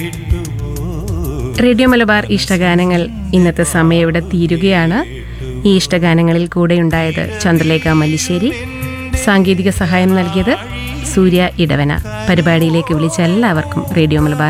Radio Malabar ഇഷ്ടഗാനങ്ങൾ ഇന്നത്തെ സമയം ഇവിടെ തീരുകയാണ്. ഈ ഇഷ്ടഗാനങ്ങളിൽ കൂടെയുണ്ടായത് ചന്ദ്രലേഖ മല്ലിശ്ശേരി, സാങ്കേതിക സഹായം നൽകിയത് സൂര്യ ഇടവന. പരിപാടിയിലേക്ക് വിളിച്ച എല്ലാവർക്കും റേഡിയോ മലബാർ